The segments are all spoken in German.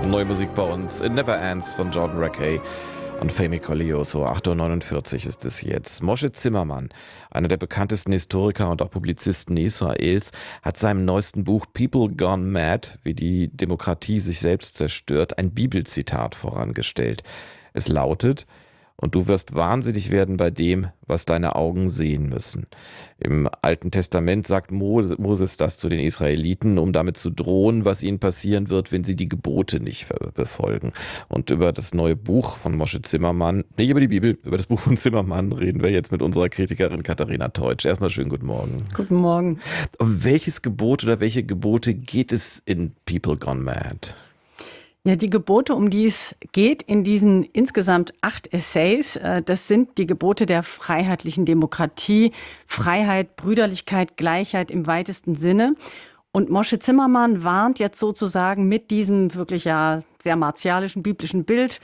Neue Musik bei uns. It Never Ends von Jordan Rakei und Femi Koleoso. 8.49 Uhr ist es jetzt. Moshe Zimmermann, einer der bekanntesten Historiker und auch Publizisten Israels, hat seinem neuesten Buch People Gone Mad, wie die Demokratie sich selbst zerstört, ein Bibelzitat vorangestellt. Es lautet: Und du wirst wahnsinnig werden bei dem, was deine Augen sehen müssen. Im Alten Testament sagt Moses das zu den Israeliten, um damit zu drohen, was ihnen passieren wird, wenn sie die Gebote nicht befolgen. Und über das neue Buch von Moshe Zimmermann, nicht über die Bibel, über das Buch von Zimmermann reden wir jetzt mit unserer Kritikerin Katharina Teutsch. Erstmal schönen guten Morgen. Guten Morgen. Um welches Gebot oder welche Gebote geht es in People Gone Mad? Ja, die Gebote, um die es geht in diesen insgesamt 8 Essays, das sind die Gebote der freiheitlichen Demokratie, Freiheit, Brüderlichkeit, Gleichheit im weitesten Sinne. Und Moshe Zimmermann warnt jetzt sozusagen mit diesem wirklich ja sehr martialischen biblischen Bild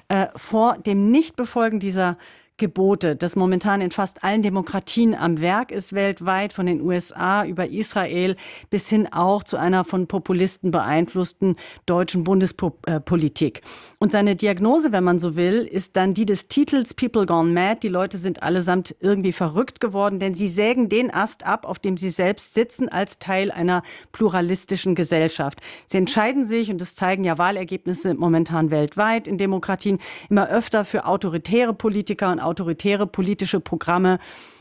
vor dem Nichtbefolgen dieser Gebote, das momentan in fast allen Demokratien am Werk ist weltweit, von den USA über Israel bis hin auch zu einer von Populisten beeinflussten deutschen Bundespolitik. Und seine Diagnose, wenn man so will, ist dann die des Titels People Gone Mad. Die Leute sind allesamt irgendwie verrückt geworden, denn sie sägen den Ast ab, auf dem sie selbst sitzen, als Teil einer pluralistischen Gesellschaft. Sie entscheiden sich, und das zeigen ja Wahlergebnisse momentan weltweit in Demokratien, immer öfter für autoritäre Politiker und autoritäre politische Programme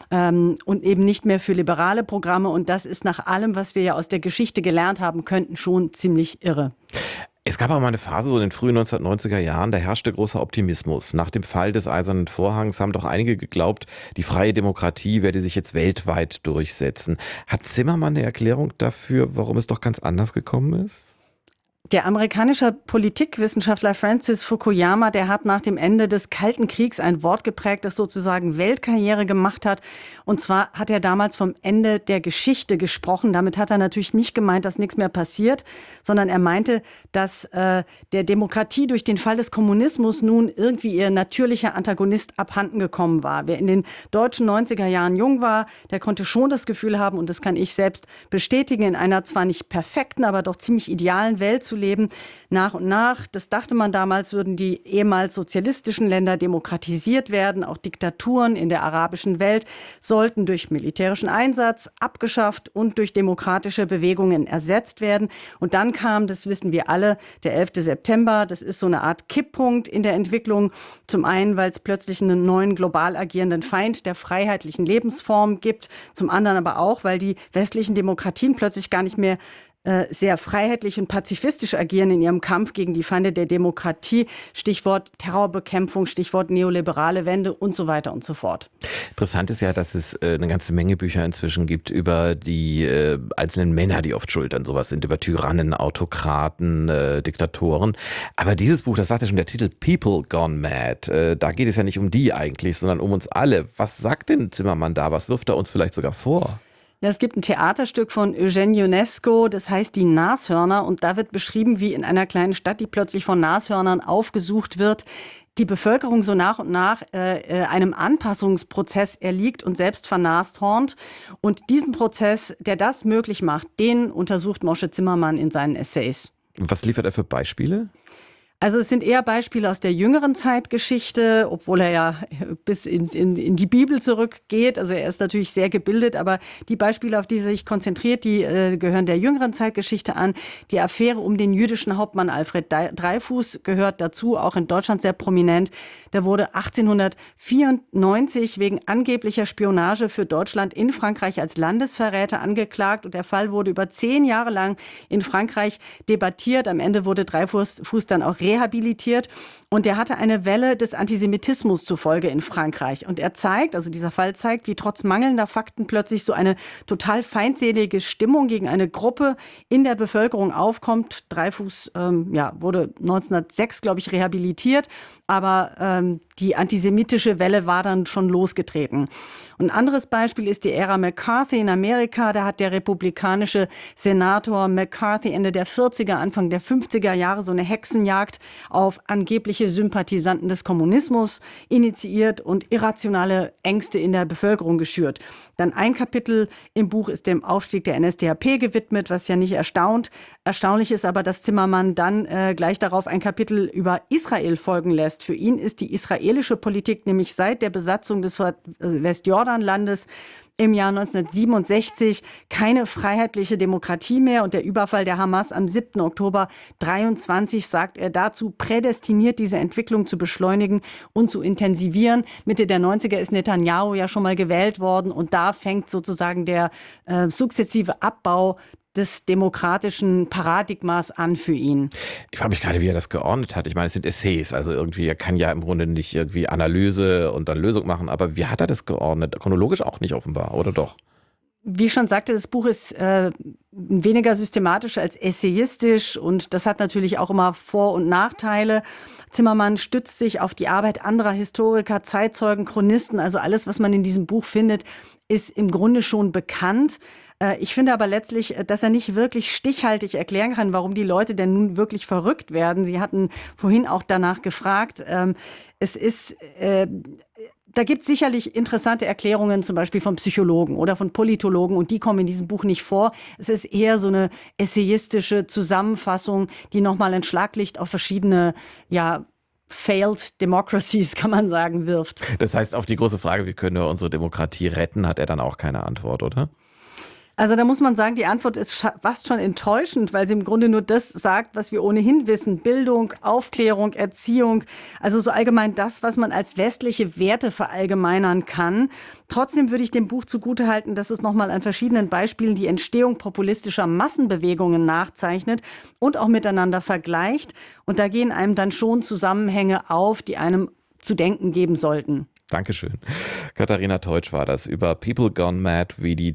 und eben nicht mehr für liberale Programme. Und das ist nach allem, was wir ja aus der Geschichte gelernt haben könnten, schon ziemlich irre. Es gab auch mal eine Phase, so in den frühen 1990er Jahren, da herrschte großer Optimismus. Nach dem Fall des Eisernen Vorhangs haben doch einige geglaubt, die freie Demokratie werde sich jetzt weltweit durchsetzen. Hat Zimmermann eine Erklärung dafür, warum es doch ganz anders gekommen ist? Der amerikanische Politikwissenschaftler Francis Fukuyama, der hat nach dem Ende des Kalten Kriegs ein Wort geprägt, das sozusagen Weltkarriere gemacht hat. Und zwar hat er damals vom Ende der Geschichte gesprochen. Damit hat er natürlich nicht gemeint, dass nichts mehr passiert, sondern er meinte, dass der Demokratie durch den Fall des Kommunismus nun irgendwie ihr natürlicher Antagonist abhanden gekommen war. Wer in den deutschen 90er Jahren jung war, der konnte schon das Gefühl haben, und das kann ich selbst bestätigen, in einer zwar nicht perfekten, aber doch ziemlich idealen Welt zu leben. Nach und nach, das dachte man damals, würden die ehemals sozialistischen Länder demokratisiert werden. Auch Diktaturen in der arabischen Welt sollten durch militärischen Einsatz abgeschafft und durch demokratische Bewegungen ersetzt werden. Und dann kam, das wissen wir alle, der 11. September. Das ist so eine Art Kipppunkt in der Entwicklung. Zum einen, weil es plötzlich einen neuen global agierenden Feind der freiheitlichen Lebensform gibt. Zum anderen aber auch, weil die westlichen Demokratien plötzlich gar nicht mehr sehr freiheitlich und pazifistisch agieren in ihrem Kampf gegen die Feinde der Demokratie. Stichwort Terrorbekämpfung, Stichwort neoliberale Wende und so weiter und so fort. Interessant ist ja, dass es eine ganze Menge Bücher inzwischen gibt über die einzelnen Männer, die oft schuld an sowas sind, über Tyrannen, Autokraten, Diktatoren. Aber dieses Buch, das sagt ja schon der Titel People Gone Mad, da geht es ja nicht um die eigentlich, sondern um uns alle. Was sagt denn Zimmermann da? Was wirft er uns vielleicht sogar vor? Ja, es gibt ein Theaterstück von Eugène Ionesco, das heißt Die Nashörner. Und da wird beschrieben, wie in einer kleinen Stadt, die plötzlich von Nashörnern aufgesucht wird, die Bevölkerung so nach und nach einem Anpassungsprozess erliegt und selbst vernashornt. Und diesen Prozess, der das möglich macht, den untersucht Moshe Zimmermann in seinen Essays. Was liefert er für Beispiele? Also es sind eher Beispiele aus der jüngeren Zeitgeschichte, obwohl er ja bis in die Bibel zurückgeht. Also er ist natürlich sehr gebildet, aber die Beispiele, auf die er sich konzentriert, die gehören der jüngeren Zeitgeschichte an. Die Affäre um den jüdischen Hauptmann Alfred Dreyfus gehört dazu, auch in Deutschland sehr prominent. Der wurde 1894 wegen angeblicher Spionage für Deutschland in Frankreich als Landesverräter angeklagt. Und der Fall wurde über 10 Jahre lang in Frankreich debattiert. Am Ende wurde Dreyfus dann auch rehabilitiert. Und er hatte eine Welle des Antisemitismus zufolge in Frankreich. Und er zeigt, also dieser Fall zeigt, wie trotz mangelnder Fakten plötzlich so eine total feindselige Stimmung gegen eine Gruppe in der Bevölkerung aufkommt. Dreyfus wurde 1906, glaube ich, rehabilitiert. Aber die antisemitische Welle war dann schon losgetreten. Und ein anderes Beispiel ist die Ära McCarthy in Amerika. Da hat der republikanische Senator McCarthy Ende der 40er, Anfang der 50er Jahre so eine Hexenjagd auf angebliche Sympathisanten des Kommunismus initiiert und irrationale Ängste in der Bevölkerung geschürt. Dann ein Kapitel im Buch ist dem Aufstieg der NSDAP gewidmet, was ja nicht erstaunt. Erstaunlich ist aber, dass Zimmermann dann gleich darauf ein Kapitel über Israel folgen lässt. Für ihn ist die israelische Politik nämlich seit der Besatzung des Westjordanlandes im Jahr 1967 keine freiheitliche Demokratie mehr. Und der Überfall der Hamas am 7. Oktober 23, sagt er dazu, prädestiniert, diese Entwicklung zu beschleunigen und zu intensivieren. Mitte der 90er ist Netanyahu ja schon mal gewählt worden und da fängt sozusagen der sukzessive Abbau des demokratischen Paradigmas an für ihn. Ich frage mich gerade, wie er das geordnet hat. Ich meine, es sind Essays, also irgendwie, er kann ja im Grunde nicht irgendwie Analyse und dann Lösung machen, aber wie hat er das geordnet? Chronologisch auch nicht offenbar, oder doch? Wie ich schon sagte, das Buch ist weniger systematisch als essayistisch und das hat natürlich auch immer Vor- und Nachteile. Zimmermann stützt sich auf die Arbeit anderer Historiker, Zeitzeugen, Chronisten, also alles, was man in diesem Buch findet, ist im Grunde schon bekannt. Ich finde aber letztlich, dass er nicht wirklich stichhaltig erklären kann, warum die Leute denn nun wirklich verrückt werden. Sie hatten vorhin auch danach gefragt. Da gibt es sicherlich interessante Erklärungen, zum Beispiel von Psychologen oder von Politologen, und die kommen in diesem Buch nicht vor. Es ist eher so eine essayistische Zusammenfassung, die nochmal ein Schlaglicht auf verschiedene, Failed Democracies, kann man sagen, wirft. Das heißt, auf die große Frage, wie können wir unsere Demokratie retten, hat er dann auch keine Antwort, oder? Also da muss man sagen, die Antwort ist fast schon enttäuschend, weil sie im Grunde nur das sagt, was wir ohnehin wissen. Bildung, Aufklärung, Erziehung, also so allgemein das, was man als westliche Werte verallgemeinern kann. Trotzdem würde ich dem Buch zugutehalten, dass es nochmal an verschiedenen Beispielen die Entstehung populistischer Massenbewegungen nachzeichnet und auch miteinander vergleicht. Und da gehen einem dann schon Zusammenhänge auf, die einem zu denken geben sollten. Dankeschön. Katharina Teutsch war das über People Gone Mad, wie die